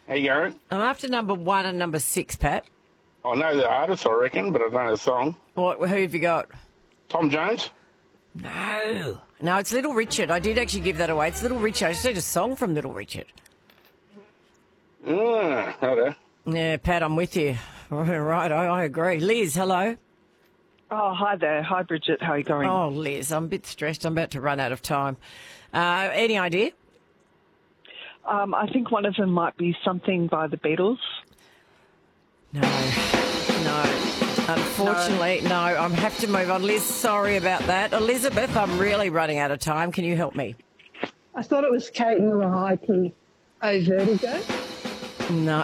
How you going? I'm after number 1 and number 6, Pat. I know the artist, I reckon, but I don't know the song. Who have you got? Tom Jones? No, it's Little Richard. I did actually give that away. It's Little Richard. I just need a song from Little Richard. Hello. Yeah, Pat, I'm with you. Right, I agree. Liz, hello. Oh, hi there. Hi, Bridget. How are you going? Oh, Liz, I'm a bit stressed. I'm about to run out of time. Any idea? I think one of them might be something by the Beatles. No. Unfortunately, no. I have to move on. Liz, sorry about that. Elizabeth, I'm really running out of time. Can you help me? I thought it was Kate Murahaki. Oh, Vertigo? No.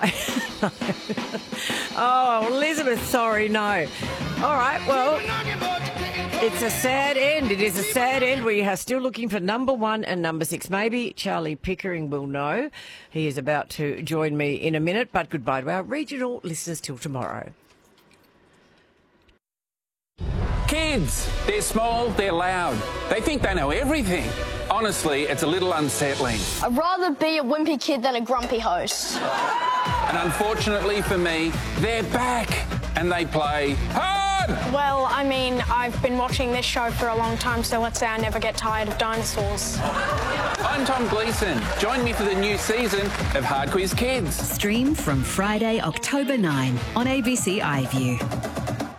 Oh, Elizabeth, sorry, no. All right, well, it's a sad end. It is a sad end. We are still looking for number 1 and number 6. Maybe Charlie Pickering will know. He is about to join me in a minute, but goodbye to our regional listeners till tomorrow. Kids, they're small, they're loud. They think they know everything. Honestly, it's a little unsettling. I'd rather be a wimpy kid than a grumpy host. And unfortunately for me, they're back and they play hard! Well, I mean, I've been watching this show for a long time, so let's say I never get tired of dinosaurs. I'm Tom Gleeson. Join me for the new season of Hard Quiz Kids. Stream from Friday, October 9 on ABC iView.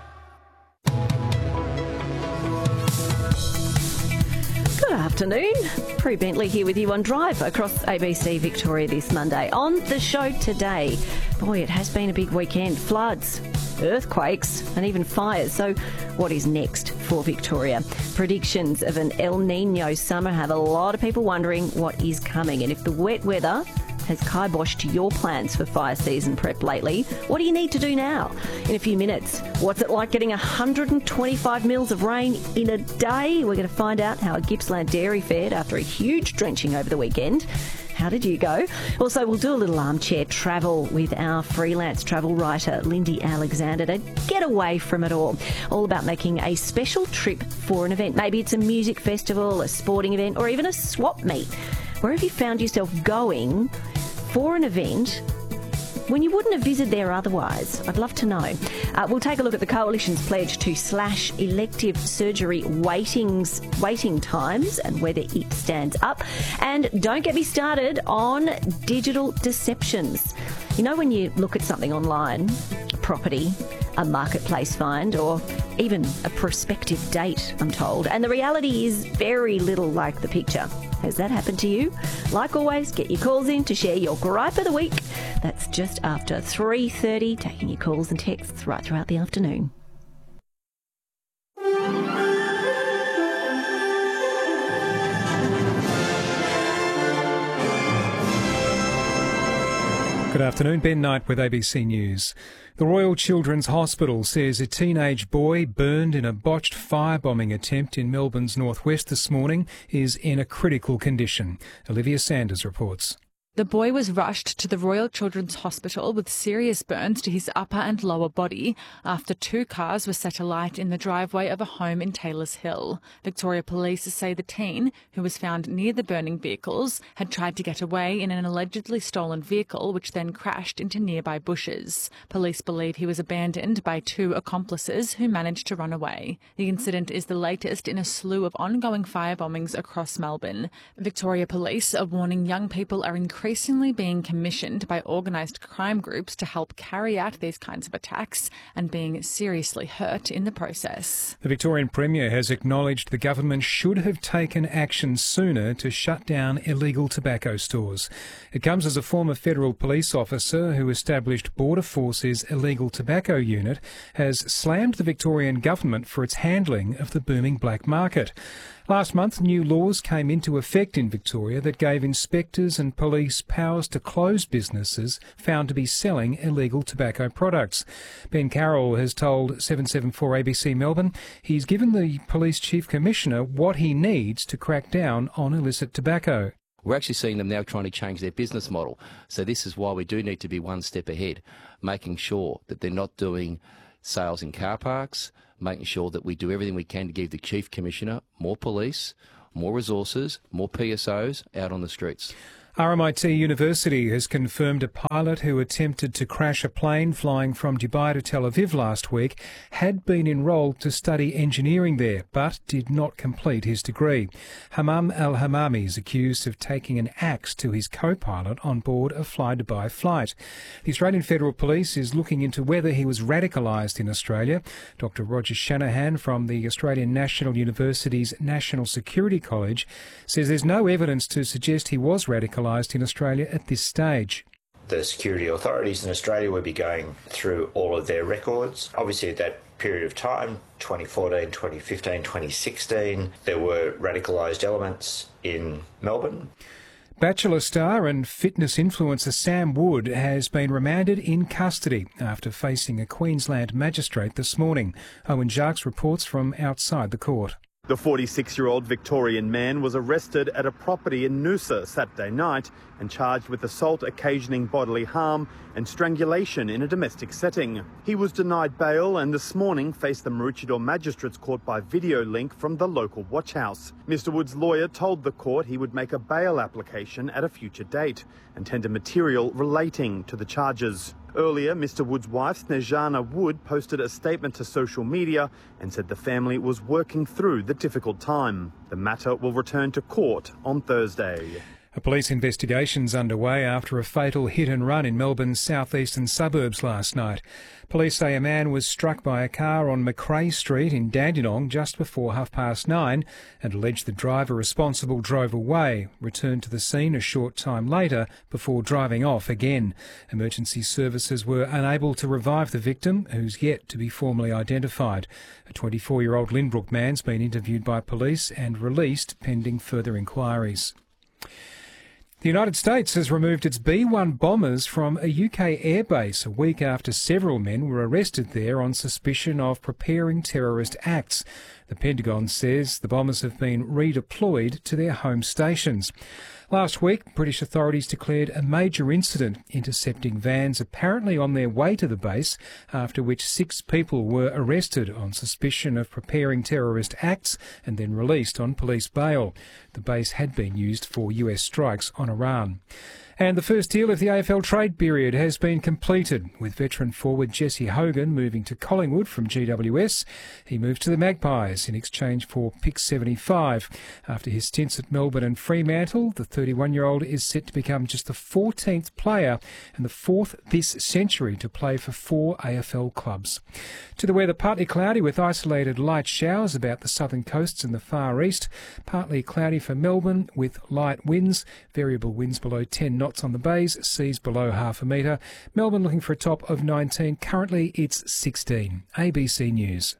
Good afternoon. Prue Bentley here with you on Drive across ABC Victoria this Monday. On the show today, boy, it has been a big weekend. Floods, earthquakes and even fires. So what is next for Victoria? Predictions of an El Nino summer have a lot of people wondering what is coming. And if the wet weather has kiboshed your plans for fire season prep lately, what do you need to do now? In a few minutes, what's it like getting 125 mils of rain in a day? We're going to find out how a Gippsland dairy fared after a huge drenching over the weekend. How did you go? Also, we'll do a little armchair travel with our freelance travel writer, Lindy Alexander, to get away from it all about making a special trip for an event. Maybe it's a music festival, a sporting event, or even a swap meet. Where have you found yourself going for an event when you wouldn't have visited there otherwise? I'd love to know. We'll take a look at the Coalition's pledge to slash elective surgery waiting times and whether it stands up. And don't get me started on digital deceptions. You know, when you look at something online, property, a marketplace find, or even a prospective date, I'm told, and the reality is very little like the picture. Has that happened to you? Like always, get your calls in to share your gripe of the week. That's just after 3:30, taking your calls and texts right throughout the afternoon. Good afternoon, Ben Knight with ABC News. The Royal Children's Hospital says a teenage boy burned in a botched firebombing attempt in Melbourne's northwest this morning is in a critical condition. Olivia Sanders reports. The boy was rushed to the Royal Children's Hospital with serious burns to his upper and lower body after 2 cars were set alight in the driveway of a home in Taylors Hill. Victoria Police say the teen, who was found near the burning vehicles, had tried to get away in an allegedly stolen vehicle which then crashed into nearby bushes. Police believe he was abandoned by 2 accomplices who managed to run away. The incident is the latest in a slew of ongoing firebombings across Melbourne. Victoria Police are warning young people are increasingly being commissioned by organised crime groups to help carry out these kinds of attacks and being seriously hurt in the process. The Victorian Premier has acknowledged the government should have taken action sooner to shut down illegal tobacco stores. It comes as a former federal police officer who established Border Force's illegal tobacco unit has slammed the Victorian government for its handling of the booming black market. Last month, new laws came into effect in Victoria that gave inspectors and police powers to close businesses found to be selling illegal tobacco products. Ben Carroll has told 774 ABC Melbourne he's given the Police Chief Commissioner what he needs to crack down on illicit tobacco. We're actually seeing them now trying to change their business model. So this is why we do need to be one step ahead, making sure that they're not doing sales in car parks, making sure that we do everything we can to give the Chief Commissioner more police, more resources, more PSOs out on the streets. RMIT University has confirmed a pilot who attempted to crash a plane flying from Dubai to Tel Aviv last week had been enrolled to study engineering there, but did not complete his degree. Hammam Al-Hammami is accused of taking an axe to his co-pilot on board a Fly Dubai flight. The Australian Federal Police is looking into whether he was radicalised in Australia. Dr. Roger Shanahan from the Australian National University's National Security College says there's no evidence to suggest he was radicalised in Australia at this stage. The security authorities in Australia will be going through all of their records. Obviously at that period of time, 2014, 2015, 2016, there were radicalised elements in Melbourne. Bachelor star and fitness influencer Sam Wood has been remanded in custody after facing a Queensland magistrate this morning. Owen Jacques reports from outside the court. The 46-year-old Victorian man was arrested at a property in Noosa Saturday night and charged with assault occasioning bodily harm and strangulation in a domestic setting. He was denied bail and this morning faced the Maroochydore Magistrates Court by video link from the local watch house. Mr Wood's lawyer told the court he would make a bail application at a future date and tender material relating to the charges. Earlier, Mr Wood's wife, Snejana Wood, posted a statement to social media and said the family was working through the difficult time. The matter will return to court on Thursday. A police investigation's underway after a fatal hit-and-run in Melbourne's southeastern suburbs last night. Police say a man was struck by a car on McRae Street in Dandenong just before 9:30 and allege the driver responsible drove away, returned to the scene a short time later before driving off again. Emergency services were unable to revive the victim, who's yet to be formally identified. A 24-year-old Lynbrook man's been interviewed by police and released pending further inquiries. The United States has removed its B-1 bombers from a UK airbase a week after several men were arrested there on suspicion of preparing terrorist acts. The Pentagon says the bombers have been redeployed to their home stations. Last week, British authorities declared a major incident intercepting vans apparently on their way to the base, after which 6 people were arrested on suspicion of preparing terrorist acts and then released on police bail. The base had been used for US strikes on Iran. And the first deal of the AFL trade period has been completed, with veteran forward Jesse Hogan moving to Collingwood from GWS. He moved to the Magpies in exchange for pick 75. After his stints at Melbourne and Fremantle, the 31-year-old is set to become just the 14th player and the 4th this century to play for 4 AFL clubs. To the weather, partly cloudy with isolated light showers about the southern coasts and the far east. Partly cloudy for Melbourne with light winds, variable winds below 10 knots on the bays, seas below half a metre. Melbourne looking for a top of 19. Currently it's 16. ABC News.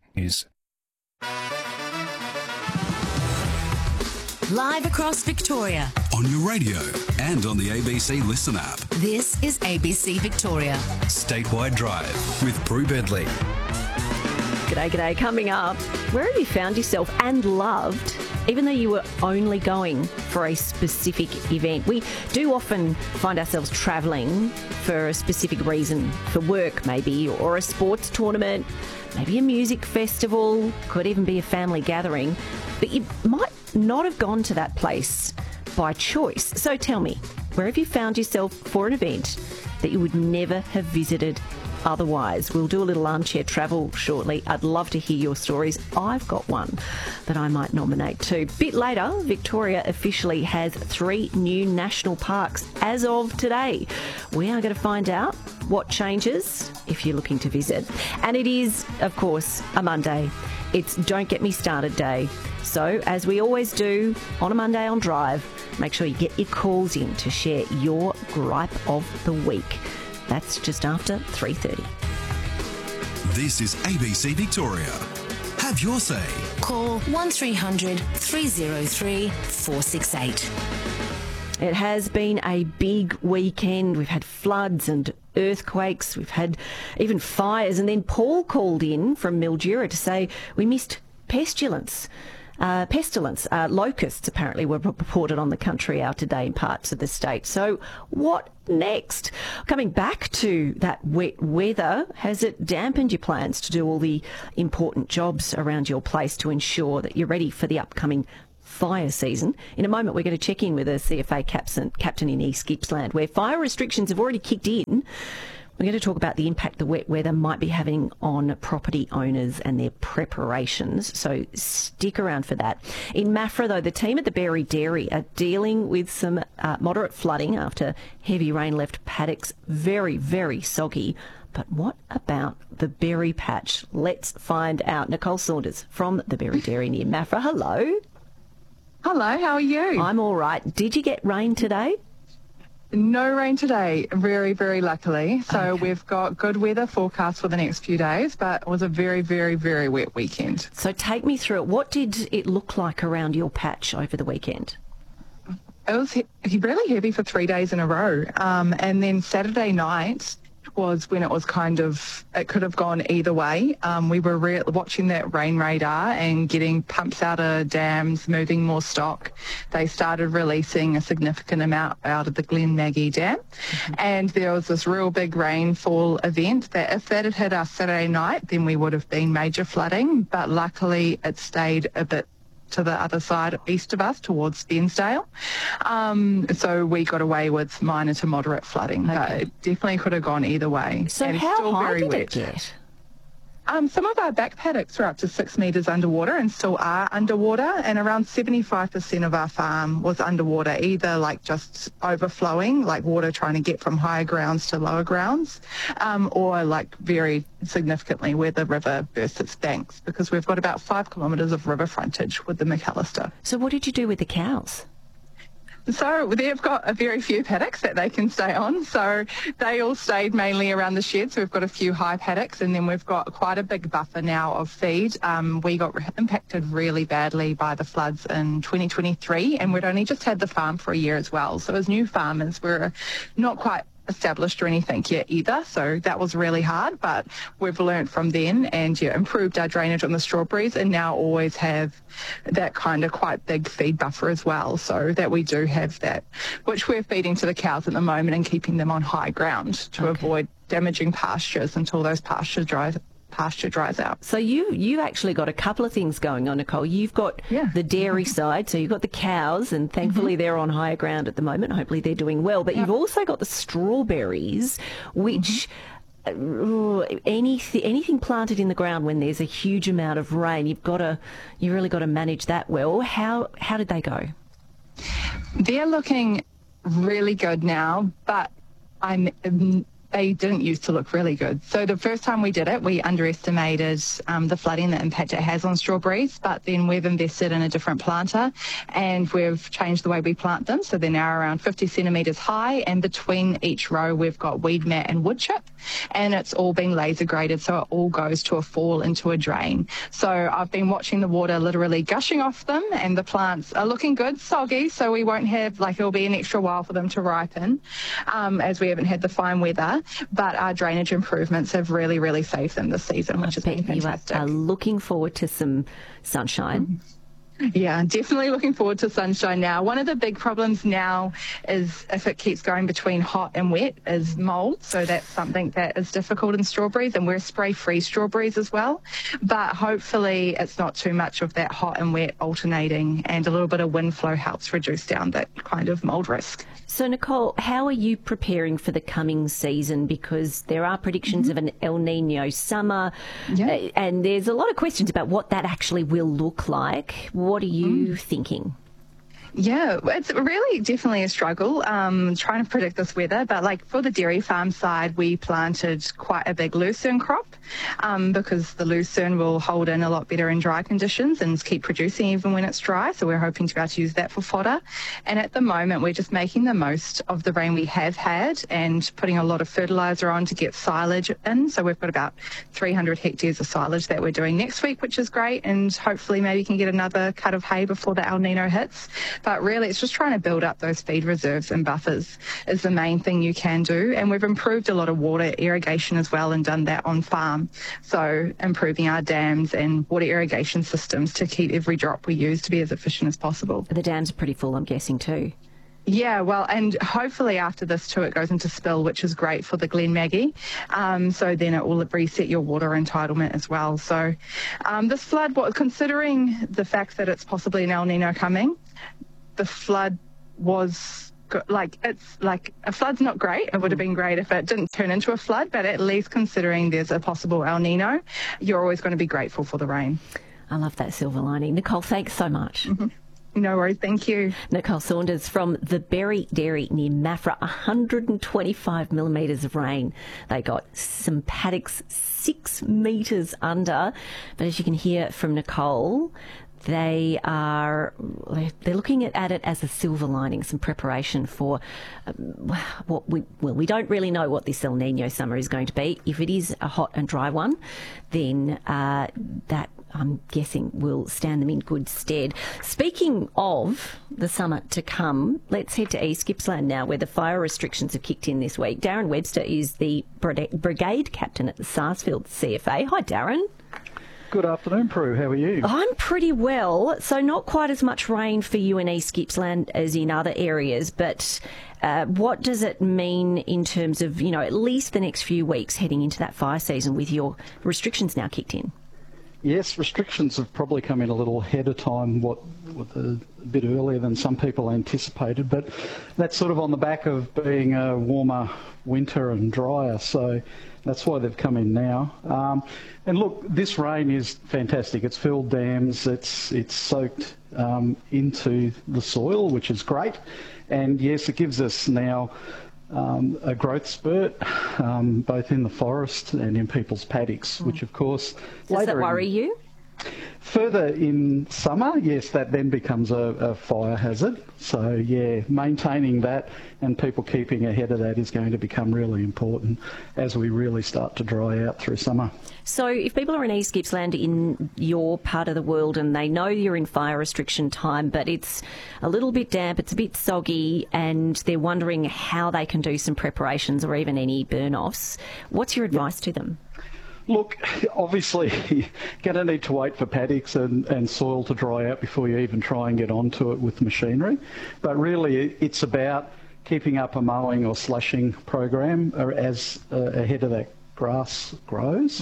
Live across Victoria. On your radio and on the ABC Listen app. This is ABC Victoria. Statewide Drive with Prue Bedley. G'day. Coming up, where have you found yourself and loved, even though you were only going for a specific event? We do often find ourselves travelling for a specific reason, for work maybe, or a sports tournament, maybe a music festival, could even be a family gathering. But you might not have gone to that place by choice. So tell me, where have you found yourself for an event that you would never have visited otherwise? We'll do a little armchair travel shortly. I'd love to hear your stories. I've got one that I might nominate too. Bit later, Victoria officially has 3 new national parks as of today. We are going to find out what changes if you're looking to visit. And it is, of course, a Monday. It's Don't Get Me Started Day. So, as we always do on a Monday on Drive, make sure you get your calls in to share your gripe of the week. That's just after 3:30. This is ABC Victoria. Have your say. Call 1300 303 468. It has been a big weekend. We've had floods and earthquakes. We've had even fires. And then Paul called in from Mildura to say we missed pestilence. Locusts apparently were reported on the country out today in parts of the state. So what next? Coming back to that wet weather, has it dampened your plans to do all the important jobs around your place to ensure that you're ready for the upcoming fire season. In a moment, we're going to check in with a CFA captain in East Gippsland, where fire restrictions have already kicked in. We're going to talk about the impact the wet weather might be having on property owners and their preparations, so stick around for that. In Maffra, though, the team at the Berry Dairy are dealing with some moderate flooding after heavy rain left paddocks very, very soggy. But what about the berry patch? Let's find out. Nicole Saunders from the Berry Dairy near Maffra. Hello. Hello, how are you? I'm all right. Did you get rain today? No rain today, very, very luckily. So we've got good weather forecast for the next few days, but it was a very, very, very wet weekend. So take me through it. What did it look like around your patch over the weekend? It was really heavy for 3 days in a row. And then Saturday night was when it was it could have gone either way. We were watching that rain radar and getting pumps out of dams, moving more stock. They started releasing a significant amount out of the Glen Maggie Dam. And there was this real big rainfall event that if that had hit us Saturday night, then we would have been major flooding. But luckily it stayed a bit to the other side east of us towards Bensdale. So we got away with minor to moderate flooding. But it definitely could have gone either way. So and how still high very did wet. it get? Some of our back paddocks were up to 6 metres underwater and still are underwater, and around 75% of our farm was underwater, either like just overflowing, like water trying to get from higher grounds to lower grounds, or like very significantly where the river bursts its banks, because we've got about 5 kilometres of river frontage with the McAllister. So what did you do with the cows? So they've got a very few paddocks that they can stay on. So they all stayed mainly around the shed. So we've got a few high paddocks, and then we've got quite a big buffer now of feed. We got impacted really badly by the floods in 2023, and we'd only just had the farm for a year as well. So as new farmers, we're not quite established or anything yet either, so that was really hard, but we've learnt from then and improved our drainage on the strawberries, and now always have that kind of quite big feed buffer as well, so that we do have that, which we're feeding to the cows at the moment and keeping them on high ground to avoid damaging pastures until those pasture dries out. So you actually got a couple of things going on, Nicole. You've got the dairy side, so you've got the cows, and thankfully they're on higher ground at the moment. Hopefully they're doing well. But you've also got the strawberries, which anything planted in the ground when there's a huge amount of rain, you really got to manage that well. How did they go? They're looking really good now, but they didn't used to look really good. So the first time we did it, we underestimated the flooding, the impact it has on strawberries, but then we've invested in a different planter and we've changed the way we plant them. So they're now around 50 centimetres high, and between each row we've got weed mat and wood chip, and it's all been laser graded, so it all goes to a fall into a drain. So I've been watching the water literally gushing off them, and the plants are looking good, soggy, so we won't have, it'll be an extra while for them to ripen, as we haven't had the fine weather. But our drainage improvements have really, really saved them this season, which has been fantastic. You are looking forward to some sunshine. Yeah, definitely looking forward to sunshine now. One of the big problems now is, if it keeps going between hot and wet, is mould. So that's something that is difficult in strawberries, and we're spray-free strawberries as well. But hopefully it's not too much of that hot and wet alternating, and a little bit of wind flow helps reduce down that kind of mould risk. So, Nicole, how are you preparing for the coming season? Because there are predictions of an El Nino summer, and there's a lot of questions about what that actually will look like. What are you thinking? Yeah, it's really definitely a struggle trying to predict this weather. But for the dairy farm side, we planted quite a big lucerne crop because the lucerne will hold in a lot better in dry conditions and keep producing even when it's dry. So we're hoping to be able to use that for fodder. And at the moment, we're just making the most of the rain we have had and putting a lot of fertiliser on to get silage in. So we've got about 300 hectares of silage that we're doing next week, which is great. And hopefully maybe can get another cut of hay before the El Nino hits. But really, it's just trying to build up those feed reserves and buffers is the main thing you can do. And we've improved a lot of water irrigation as well and done that on farm. So improving our dams and water irrigation systems to keep every drop we use to be as efficient as possible. The dams are pretty full, I'm guessing, too. Yeah, well, and hopefully after this too, it goes into spill, which is great for the Glen Maggie. So then it will reset your water entitlement as well. So this flood, considering the fact that it's possibly an El Nino coming, the flood was a flood's not great. It would have been great if it didn't turn into a flood, but at least considering there's a possible El Nino, you're always going to be grateful for the rain. I love that silver lining. Nicole, thanks so much. Mm-hmm. No worries, thank you. Nicole Saunders from the Berry Dairy near Maffra, 125 millimetres of rain. They got some paddocks 6 metres under, but as you can hear from Nicole, they're looking at it as a silver lining, some preparation for we don't really know what this El Nino summer is going to be. If it is a hot and dry one, then that, I'm guessing, will stand them in good stead. Speaking of the summer to come, let's head to East Gippsland now, where the fire restrictions have kicked in this week. Darren Webster is the brigade captain at the Sarsfield CFA. Hi, Darren. Good afternoon, Prue. How are you? I'm pretty well. So not quite as much rain for you in East Gippsland as in other areas, but what does it mean in terms of, at least the next few weeks heading into that fire season with your restrictions now kicked in? Yes, restrictions have probably come in a little ahead of time, a bit earlier than some people anticipated, but that's sort of on the back of being a warmer winter and drier, so that's why they've come in now. And look, this rain is fantastic. It's filled dams, it's soaked into the soil, which is great, and yes, it gives us now a growth spurt, both in the forest and in people's paddocks, which of course... Does that worry you? Further in summer, yes, that then becomes a fire hazard. So, yeah, maintaining that and people keeping ahead of that is going to become really important as we really start to dry out through summer. So if people are in East Gippsland in your part of the world and they know you're in fire restriction time, but it's a little bit damp, it's a bit soggy, and they're wondering how they can do some preparations or even any burn-offs, what's your advice to them? Look, obviously, you're going to need to wait for paddocks and soil to dry out before you even try and get onto it with machinery. But really, it's about keeping up a mowing or slushing program as ahead of that grass grows.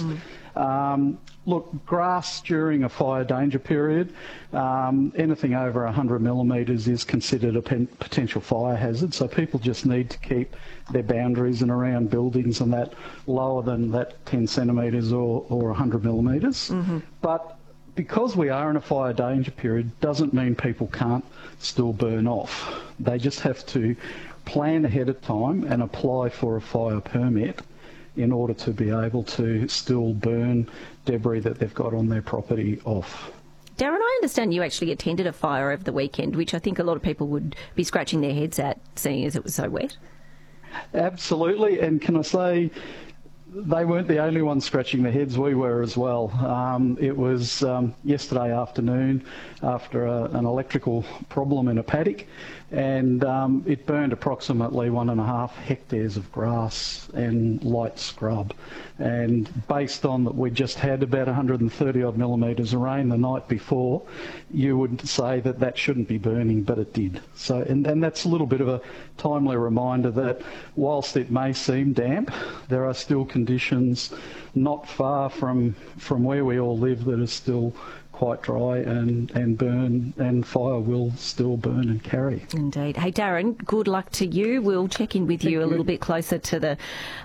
Look, grass during a fire danger period, anything over 100 millimetres is considered a potential fire hazard, so people just need to keep their boundaries and around buildings and that lower than that 10 centimetres or 100 millimetres. But because we are in a fire danger period doesn't mean people can't still burn off. They just have to plan ahead of time and apply for a fire permit in order to be able to still burn debris that they've got on their property off. Darren, I understand you actually attended a fire over the weekend, which I think a lot of people would be scratching their heads at, seeing as it was so wet. Absolutely, and can I say, they weren't the only ones scratching their heads, we were as well. It was yesterday afternoon after an electrical problem in a paddock, and it burned approximately 1.5 hectares of grass and light scrub. And based on that we just had about 130 odd millimetres of rain the night before, you would say that that shouldn't be burning, but it did. So, and that's a little bit of a timely reminder that whilst it may seem damp, there are still conditions not far from where we all live that are still quite dry and burn, and fire will still burn and carry. Indeed. Hey, Darren, good luck to you. We'll check in with you a little bit closer to the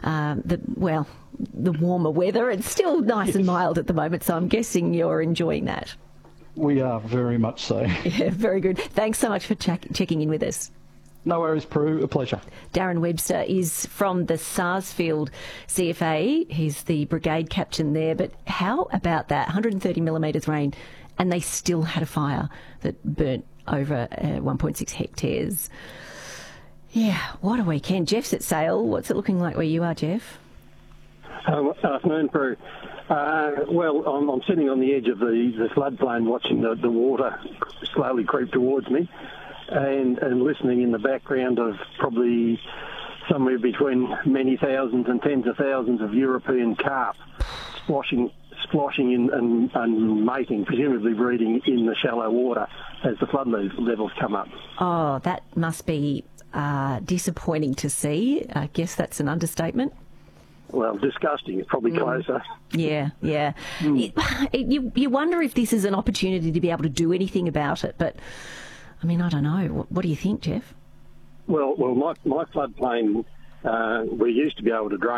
warmer weather. It's still nice and mild at the moment, so I'm guessing you're enjoying that. We are, very much so. Yeah, very good. Thanks so much for checking in with us. No worries, Prue. A pleasure. Darren Webster is from the Sarsfield CFA. He's the brigade captain there. But how about that? 130 millimetres rain, and they still had a fire that burnt over 1.6 hectares. Yeah, what a weekend. Jeff's at Sale. What's it looking like where you are, Jeff? Afternoon, Prue. Well, I'm sitting on the edge of the floodplain watching the water slowly creep towards me. And listening in the background of probably somewhere between many thousands and tens of thousands of European carp splashing sploshing and mating, presumably breeding in the shallow water as the flood levels come up. Oh, that must be disappointing to see. I guess that's an understatement. Well, disgusting. It's probably closer. Yeah. You wonder if this is an opportunity to be able to do anything about it, but, I mean, I don't know. What do you think, Jeff? Well, my floodplain, we used to be able to drain